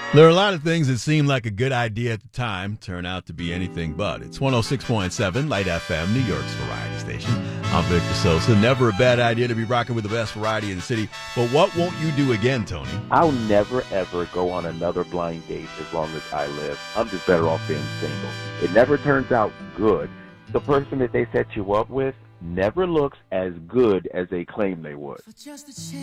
There are a lot of things that seem like a good idea at the time turn out to be anything but. It's 106.7 Light FM, New York's variety station. I'm Victor Sosa. Never a bad idea to be rocking with the best variety in the city. But what won't you do again, Tony? I'll never, ever go on another blind date as long as I live. I'm just better off being single. It never turns out good. The person that they set you up with never looks as good as they claim they would.